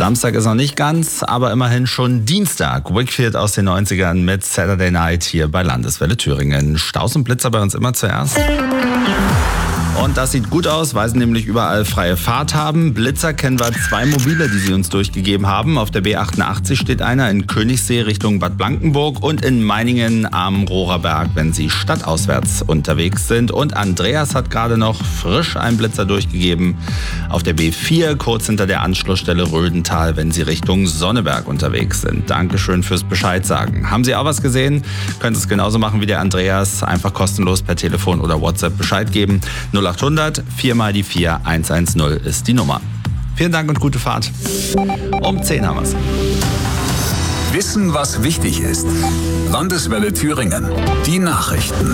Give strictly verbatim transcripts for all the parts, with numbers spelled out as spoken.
Samstag ist noch nicht ganz, aber immerhin schon Dienstag. Wakefield aus den neunzigern mit Saturday Night hier bei Landeswelle Thüringen. Staus und Blitzer bei uns immer zuerst. Und das sieht gut aus, weil sie nämlich überall freie Fahrt haben. Blitzer kennen wir zwei mobile, die sie uns durchgegeben haben. Auf der B achtundachtzig steht einer in Königssee Richtung Bad Blankenburg und in Meiningen am Rohrerberg, wenn sie stadtauswärts unterwegs sind. Und Andreas hat gerade noch frisch einen Blitzer durchgegeben auf der B vier, kurz hinter der Anschlussstelle Rödental, wenn sie Richtung Sonneberg unterwegs sind. Dankeschön fürs Bescheid sagen. Haben Sie auch was gesehen? Können Sie es genauso machen wie der Andreas. Einfach kostenlos per Telefon oder WhatsApp Bescheid geben. null achthundert, vier mal die vier, eins eins null ist die Nummer. Vielen Dank und gute Fahrt. Um zehn haben wir's. Wissen, was wichtig ist. Landeswelle Thüringen. Die Nachrichten.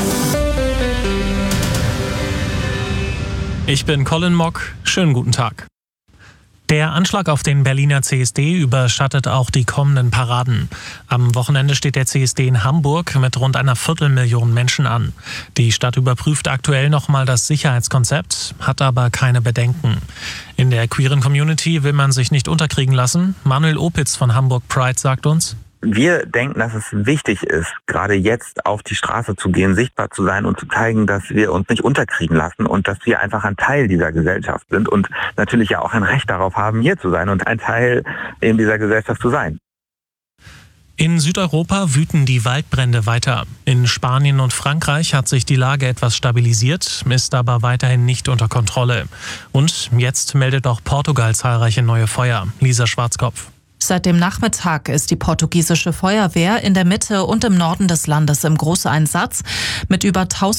Ich bin Colin Mock. Schönen guten Tag. Der Anschlag auf den Berliner C S D überschattet auch die kommenden Paraden. Am Wochenende steht der C S D in Hamburg mit rund einer Viertelmillion Menschen an. Die Stadt überprüft aktuell nochmal das Sicherheitskonzept, hat aber keine Bedenken. In der queeren Community will man sich nicht unterkriegen lassen. Manuel Opitz von Hamburg Pride sagt uns: Wir denken, dass es wichtig ist, gerade jetzt auf die Straße zu gehen, sichtbar zu sein und zu zeigen, dass wir uns nicht unterkriegen lassen und dass wir einfach ein Teil dieser Gesellschaft sind und natürlich ja auch ein Recht darauf haben, hier zu sein und ein Teil in dieser Gesellschaft zu sein. In Südeuropa wüten die Waldbrände weiter. In Spanien und Frankreich hat sich die Lage etwas stabilisiert, ist aber weiterhin nicht unter Kontrolle. Und jetzt meldet auch Portugal zahlreiche neue Feuer. Lisa Schwarzkopf. Seit dem Nachmittag ist die portugiesische Feuerwehr in der Mitte und im Norden des Landes im Großeinsatz mit über tausend